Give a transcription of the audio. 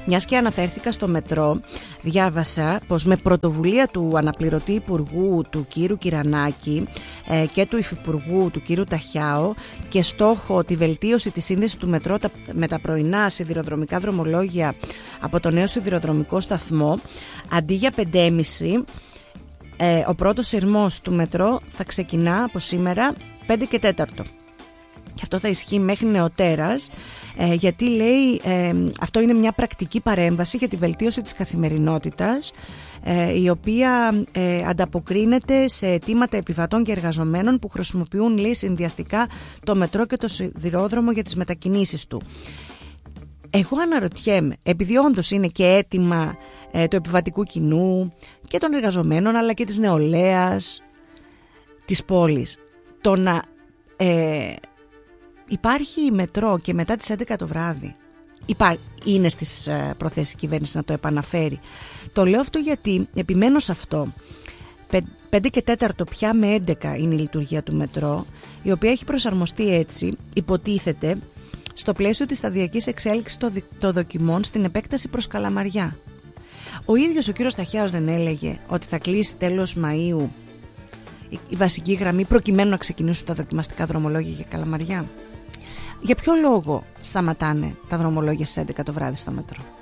Μιας και αναφέρθηκα στο μετρό, διάβασα πως με πρωτοβουλία του αναπληρωτή υπουργού του κύρου Κυρανάκη και του υφυπουργού του κύρου Ταχιάο και στόχο τη βελτίωση της σύνδεσης του μετρό με τα πρωινά σιδηροδρομικά δρομολόγια από το νέο σιδηροδρομικό σταθμό, αντί για 5,5, ο πρώτος σειρμός του μετρό θα ξεκινά από σήμερα 5 και 4. Και αυτό θα ισχύει μέχρι νεοτέρας, γιατί λέει αυτό είναι μια πρακτική παρέμβαση για τη βελτίωση της καθημερινότητας, η οποία ανταποκρίνεται σε αιτήματα επιβατών και εργαζομένων που χρησιμοποιούν, λέει, συνδυαστικά το μετρό και το σιδηρόδρομο για τις μετακινήσεις του. Εγώ αναρωτιέμαι, επειδή όντως είναι και αίτημα του επιβατικού κοινού και των εργαζομένων αλλά και της νεολαίας της πόλης, το να υπάρχει μετρό και μετά τις 11 το βράδυ είναι στις προθέσεις της κυβέρνησης να το επαναφέρει. Το λέω αυτό γιατί επιμένω σε αυτό. 5 και 4 πια με 11 είναι η λειτουργία του μετρό, η οποία έχει προσαρμοστεί έτσι, υποτίθεται, στο πλαίσιο της σταδιακής εξέλιξης των δοκιμών στην επέκταση προς Καλαμαριά. Ο ίδιος ο κύριος Ταχιάος δεν έλεγε ότι θα κλείσει τέλος Μαΐου η βασική γραμμή προκειμένου να ξεκινήσουν τα δοκιμαστικά δρομολόγια για Καλαμαριά? Για ποιο λόγο σταματάνε τα δρομολόγια στις 11 το βράδυ στο μετρό?